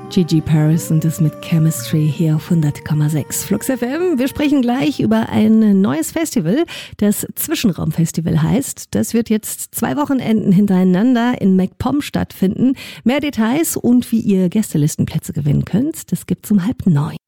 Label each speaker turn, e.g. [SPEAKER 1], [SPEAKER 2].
[SPEAKER 1] Gigi Paris und das mit Chemistry hier auf 100,6 Flux FM. Wir sprechen gleich über ein neues Festival, das Zwischenraumfestival heißt. Das wird jetzt 2 Wochenenden hintereinander in MacPom stattfinden. Mehr Details und wie ihr Gästelistenplätze gewinnen könnt, das gibt's um 8:30.